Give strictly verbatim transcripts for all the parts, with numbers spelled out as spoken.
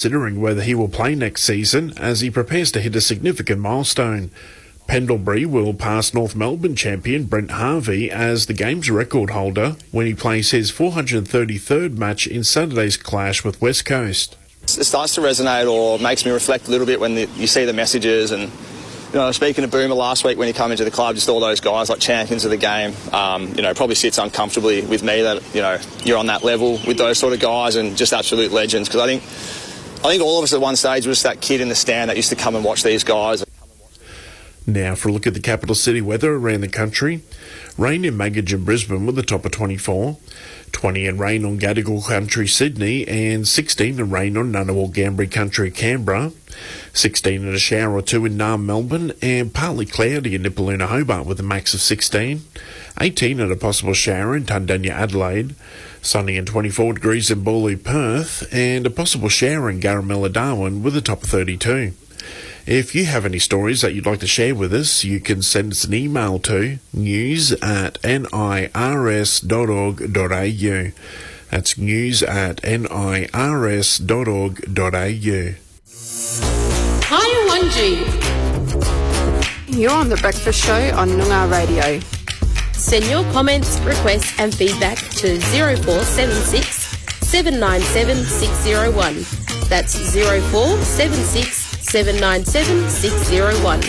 considering whether he will play next season as he prepares to hit a significant milestone. Pendlebury will pass North Melbourne champion Brent Harvey as the game's record holder when he plays his four hundred thirty-third match in Saturday's clash with West Coast. It starts to resonate or makes me reflect a little bit when the, you see the messages. And, you know, speaking to Boomer last week when he came into the club, just all those guys like champions of the game, um, you know, probably sits uncomfortably with me that, you know, you're on that level with those sort of guys and just absolute legends. Because I think, I think all of us at one stage was that kid in the stand that used to come and watch these guys. Now for a look at the capital city weather around the country. Rain in Magidge and Brisbane with a top of twenty-four. twenty and rain on Gadigal Country, Sydney, and sixteen and rain on Ngunnawal Gambri Country, Canberra. sixteen and a shower or two in Naarm, Melbourne, and partly cloudy in Nipaluna, Hobart with a max of sixteen. eighteen and a possible shower in Tundanya, Adelaide. Sunny and twenty-four degrees in Bawley, Perth, and a possible shower in Garamella, Darwin with a top of thirty-two. If you have any stories that you'd like to share with us, you can send us an email to news at nirs dot org dot a u. That's news at nirs dot org dot a u. Hi, Wanji. You're on The Breakfast Show on Noongar Radio. Send your comments, requests and feedback to zero four seven six, seven nine seven, six zero one. That's zero four seven six, seven nine seven, six zero one.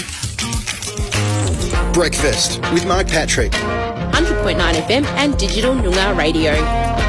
Breakfast with Mark Patrick. one hundred point nine F M and Digital Noongar Radio.